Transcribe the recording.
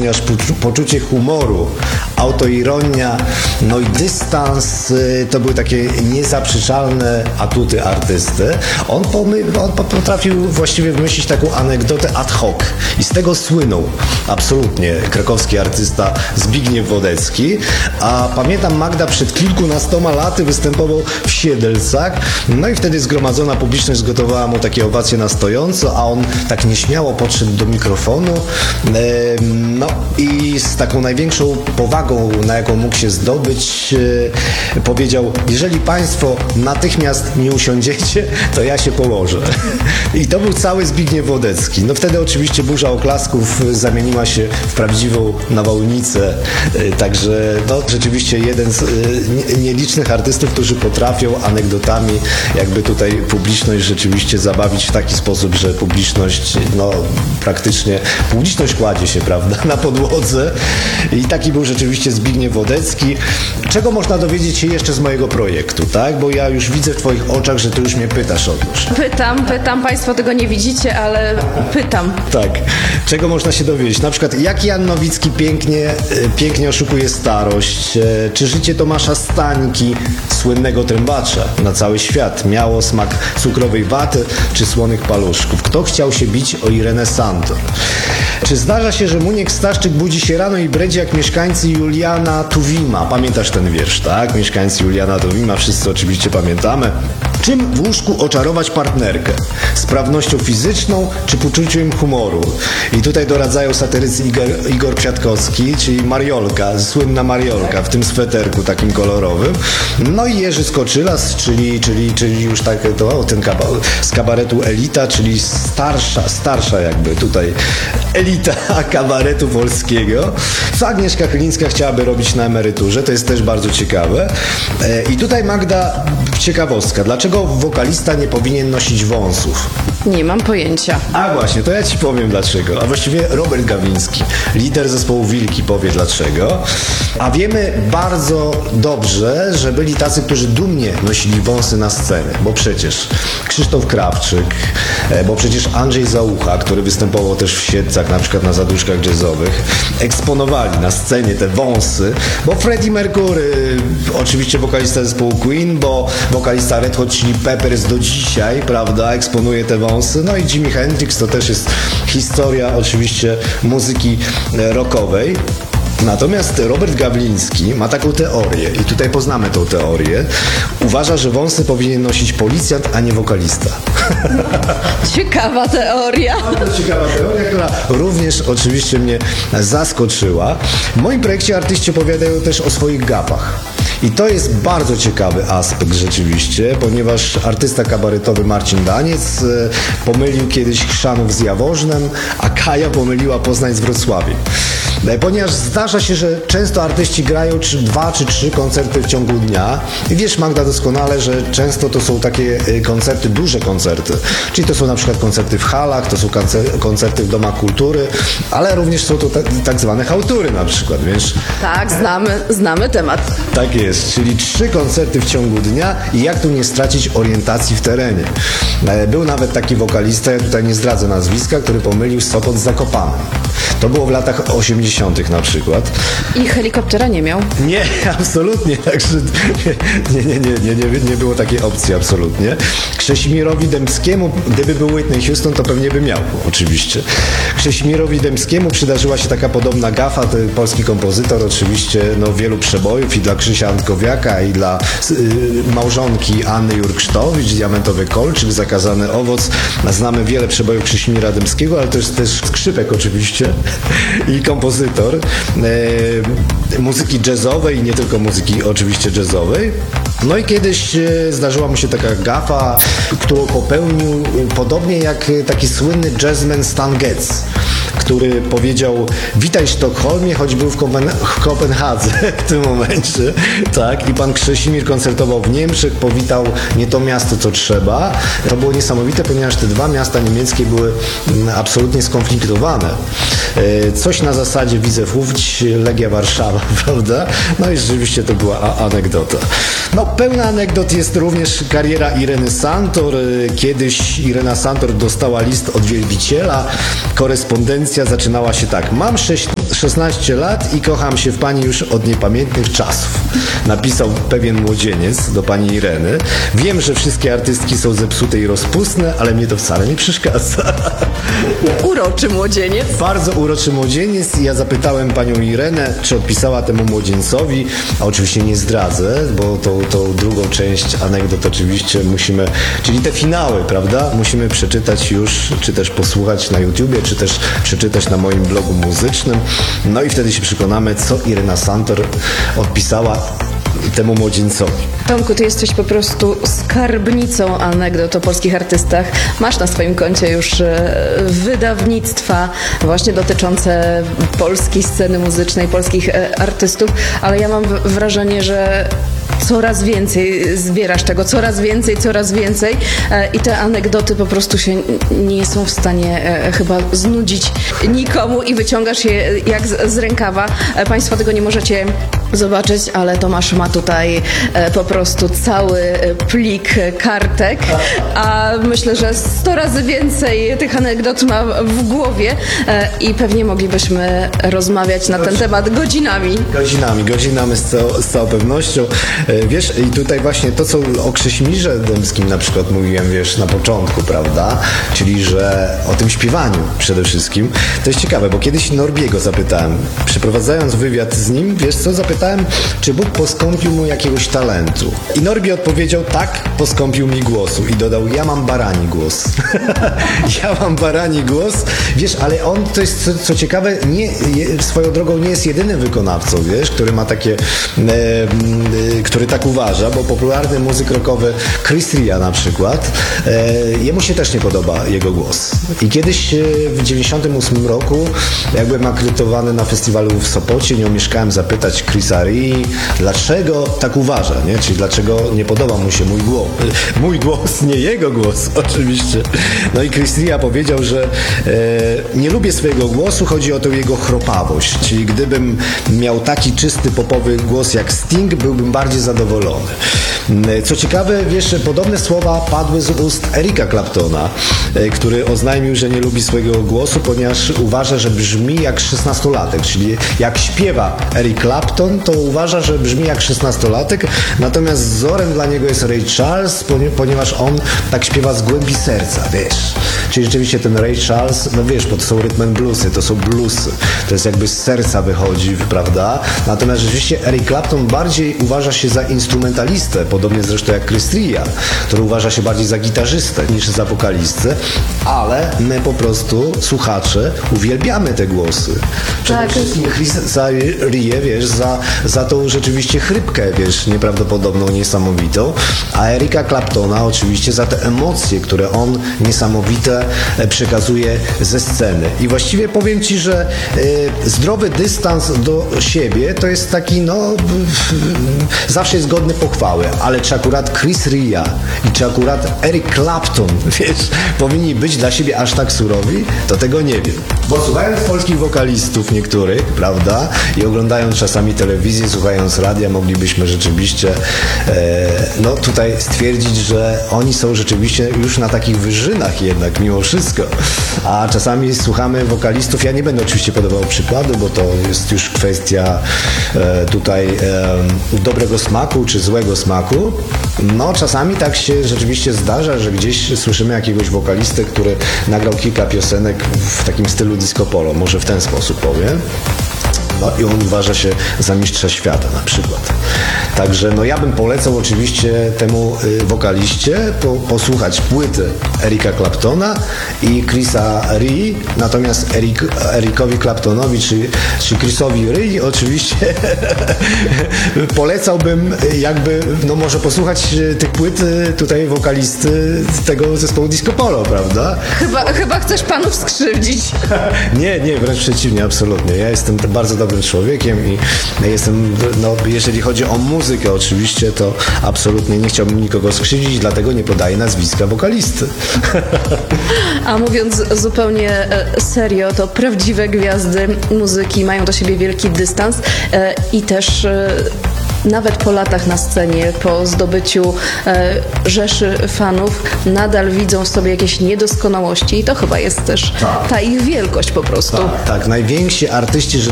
ponieważ poczucie humoru, autoironia, no i dystans to były takie niezaprzeczalne atuty artysty. On potrafił właściwie wymyślić taką anegdotę ad hoc i z tego słynął absolutnie krakowski artysta Zbigniew Wodecki. A pamiętam, Magda przed kilkunastoma laty występował w Siedlcach, no i wtedy zgromadzona publiczność zgotowała mu takie owacje na stojąco, a on tak nieśmiało podszedł do mikrofonu, no i z taką największą powagą, na jaką mógł się zdobyć, powiedział: jeżeli państwo natychmiast nie usiądziecie, to ja się położę. I to był cały Zbigniew Wodecki. No wtedy oczywiście burza oklasków zamieniła się w prawdziwą nawałnicę, także no rzeczywiście jeden z nielicznych artystów, którzy potrafią anegdotami jakby tutaj publiczność rzeczywiście zabawić w taki sposób, że publiczność, no praktycznie publiczność kładzie się, prawda, na podłodze. I taki był rzeczywiście Zbigniew Wodecki. Czego można dowiedzieć się jeszcze z mojego projektu, tak? Bo ja już widzę w twoich oczach, że ty już mnie pytasz otóż. Pytam, państwo tego nie widzicie, ale pytam. Tak. Czego można się dowiedzieć? Na przykład, jak Jan Nowicki pięknie oszukuje starość, czy życie Tomasza Stańki, słynnego trębacza na cały świat, miało smak cukrowej waty czy słonych paluszków. Kto chciał się bić o Irenę Santor? Czy zdarza się, że Muniek Staszczyk budzi się rano i bredzi jak mieszkańcy Juliana Tuwima? Pamiętasz ten wiersz, tak? Mieszkańcy Juliana Tuwima, wszyscy oczywiście pamiętamy. Czym w łóżku oczarować partnerkę? Sprawnością fizyczną czy poczuciem humoru? I tutaj doradzają satyrycy Igor Kwiatkowski, czyli Mariolka, słynna Mariolka w tym sweterku takim kolorowym. No i Jerzy Skoczylas, czyli już tak ten z kabaretu Elita, czyli starsza jakby tutaj elita kabaretu polskiego. Co Agnieszka Chylińska chciałaby robić na emeryturze? To jest też bardzo ciekawe. I tutaj Magda, ciekawostka. Dlaczego wokalista nie powinien nosić wąsów? Nie mam pojęcia. A właśnie, to ja ci powiem dlaczego. A właściwie Robert Gawliński, lider zespołu Wilki, powie dlaczego. A wiemy bardzo dobrze, że byli tacy, którzy dumnie nosili wąsy na scenę, bo przecież Krzysztof Krawczyk, bo przecież Andrzej Załucha, który występował też w Siedlcach, na przykład na zaduszkach jazzowych, eksponowali na scenie te wąsy, bo Freddie Mercury, oczywiście wokalista zespołu Queen, bo wokalista Red Hot Chili Peppers do dzisiaj, prawda, eksponuje te wąsy. No i Jimi Hendrix to też jest historia oczywiście muzyki rockowej. Natomiast Robert Gawliński ma taką teorię i tutaj poznamy tą teorię. Uważa, że wąsy powinien nosić policjant, a nie wokalista. Ciekawa teoria. Bardzo ciekawa teoria, która również oczywiście mnie zaskoczyła. W moim projekcie artyści opowiadają też o swoich gapach. I to jest bardzo ciekawy aspekt rzeczywiście, ponieważ artysta kabaretowy Marcin Daniec pomylił kiedyś Chrzanów z Jaworznem, a Kaja pomyliła Poznań z Wrocławiem. Ponieważ zdarza się, że często artyści grają 2 czy 3 koncerty w ciągu dnia. I wiesz, Magda, doskonale, że często to są takie koncerty, duże koncerty. Czyli to są na przykład koncerty w halach, to są koncerty w domach kultury, ale również są to tak zwane chałtury na przykład, wiesz? Tak, znamy temat. Tak jest, czyli 3 koncerty w ciągu dnia i jak tu nie stracić orientacji w terenie. Był nawet taki wokalista, ja tutaj nie zdradzę nazwiska, który pomylił Sopot z Zakopanem. To było w latach 80. na przykład. I helikoptera nie miał? Nie, absolutnie. Także nie było takiej opcji, absolutnie. Krzesimirowi Dębskiemu, gdyby był Whitney Houston, to pewnie by miał, oczywiście. Krzesimirowi Dębskiemu przydarzyła się taka podobna gafa, to polski kompozytor, oczywiście, no wielu przebojów i dla Krzysia Antkowiaka, i dla małżonki Anny Jurksztowicz, Diamentowy Kolczyk, Zakazany Owoc. Znamy wiele przebojów Krzesimira Dębskiego, ale to jest też skrzypek oczywiście i kompozytor muzyki jazzowej i nie tylko muzyki oczywiście jazzowej. No i kiedyś zdarzyła mu się taka gafa, którą popełnił podobnie jak taki słynny jazzman Stan Getz, który powiedział: witaj Sztokholmie, choć był w Kopenhadze w tym momencie, tak, i pan Krzesimir koncertował w Niemczech, powitał nie to miasto, co trzeba. To było niesamowite, ponieważ te 2 miasta niemieckie były absolutnie skonfliktowane. Coś na zasadzie Widzew Łódź, Legia Warszawa, prawda? No i rzeczywiście to była anegdota. No, No, pełna anegdot jest również kariera Ireny Santor. Kiedyś Irena Santor dostała list od wielbiciela. Korespondencja zaczynała się tak. Mam 16 lat i kocham się w pani już od niepamiętnych czasów. Napisał pewien młodzieniec do pani Ireny. Wiem, że wszystkie artystki są zepsute i rozpustne, ale mnie to wcale nie przeszkadza. Uroczy młodzieniec. Bardzo uroczy młodzieniec. Ja zapytałem panią Irenę, czy odpisała temu młodzieńcowi, a oczywiście nie zdradzę, bo tą drugą część anegdot oczywiście musimy, czyli te finały, prawda, musimy przeczytać już, czy też posłuchać na YouTubie, czy też przeczytać na moim blogu muzycznym. No i wtedy się przekonamy, co Irena Santor odpisała temu młodzieńcowi. Tomku, ty jesteś po prostu skarbnicą anegdot o polskich artystach. Masz na swoim koncie już wydawnictwa właśnie dotyczące polskiej sceny muzycznej, polskich artystów, ale ja mam wrażenie, że coraz więcej zbierasz tego, coraz więcej i te anegdoty po prostu się nie są w stanie chyba znudzić nikomu i wyciągasz je jak z rękawa. Państwo tego nie możecie zobaczyć, ale Tomasz ma tutaj po prostu cały plik kartek, a myślę, że 100 razy więcej tych anegdot ma w głowie i pewnie moglibyśmy rozmawiać na ten temat godzinami. Godzinami z całą pewnością. Wiesz, i tutaj właśnie to, co o Krześmirze Dębskim na przykład mówiłem, wiesz, na początku, prawda? Czyli, że o tym śpiewaniu przede wszystkim. To jest ciekawe, bo kiedyś Norbiego zapytałem, przeprowadzając wywiad z nim, wiesz co, zapytałem, czy Bóg poskąpił mu jakiegoś talentu. I Norbi odpowiedział, tak, poskąpił mi głosu. I dodał, ja mam barani głos. Ja mam barani głos. Wiesz, ale on, to jest co ciekawe, swoją drogą nie jest jedynym wykonawcą, wiesz, który ma takie, który tak uważa, bo popularny muzyk rockowy Chris Ria na przykład, jemu się też nie podoba jego głos. I kiedyś w 98 roku, jak byłem akredytowany na festiwalu w Sopocie, nie omieszkałem zapytać Chrisa Rii, dlaczego tak uważa, nie? Czyli dlaczego nie podoba mu się mój głos, nie jego głos oczywiście. No i Chris Ria powiedział, że nie lubię swojego głosu, chodzi o tę jego chropawość, czyli gdybym miał taki czysty popowy głos jak Sting, byłbym bardziej zadowolony. Co ciekawe, wiesz, podobne słowa padły z ust Erika Claptona, który oznajmił, że nie lubi swojego głosu, ponieważ uważa, że brzmi jak 16-latek, czyli jak śpiewa Eric Clapton, to uważa, że brzmi jak 16-latek, natomiast wzorem dla niego jest Ray Charles, ponieważ on tak śpiewa z głębi serca, wiesz. Czyli rzeczywiście ten Ray Charles, no wiesz, bo to są rhythm and bluesy, to są bluesy, to jest jakby z serca wychodzi, prawda? Natomiast rzeczywiście Eric Clapton bardziej uważa się za instrumentalistę, podobnie zresztą jak Chris Ria, który uważa się bardziej za gitarzystę niż za wokalistę, ale my po prostu, słuchacze, uwielbiamy te głosy. Przede wszystkim Chrisa Ria, wiesz, za tą rzeczywiście chrypkę, wiesz, nieprawdopodobną, niesamowitą, a Erika Claptona oczywiście za te emocje, które on niesamowite przekazuje ze sceny. I właściwie powiem Ci, że zdrowy dystans do siebie to jest taki, no, zawsze jest godny pochwały, ale czy akurat Chris Ria i czy akurat Eric Clapton, wiesz, powinni być dla siebie aż tak surowi, to tego nie wiem. Bo słuchając polskich wokalistów niektórych, prawda, i oglądając czasami telewizję, słuchając radia, moglibyśmy rzeczywiście no tutaj stwierdzić, że oni są rzeczywiście już na takich wyżynach jednak mimo wszystko. A czasami słuchamy wokalistów, ja nie będę oczywiście podawał przykładu, bo to jest już kwestia tutaj dobrego smaku czy złego smaku. No czasami tak się rzeczywiście zdarza, że gdzieś słyszymy jakiegoś wokalistę, który nagrał kilka piosenek w takim stylu disco polo, może w ten sposób powiem. No i on uważa się za mistrza świata na przykład. Także no ja bym polecał oczywiście temu wokaliście posłuchać płyty Erika Claptona i Chrisa Rii, natomiast Erikowi Claptonowi czy Chrisowi Rii oczywiście polecałbym jakby, no może posłuchać tych płyt tutaj wokalisty tego zespołu Disco Polo, prawda? Chyba chcesz panów skrzywdzić. Nie, wręcz przeciwnie, absolutnie. Ja jestem bardzo dobrym człowiekiem i jestem, no jeżeli chodzi o muzykę oczywiście, to absolutnie nie chciałbym nikogo skrzywdzić, dlatego nie podaję nazwiska wokalisty. A mówiąc zupełnie serio, to prawdziwe gwiazdy muzyki mają do siebie wielki dystans i też nawet po latach na scenie, po zdobyciu rzeszy fanów, nadal widzą w sobie jakieś niedoskonałości i to chyba jest też ta ich wielkość po prostu. Tak, najwięksi artyści, że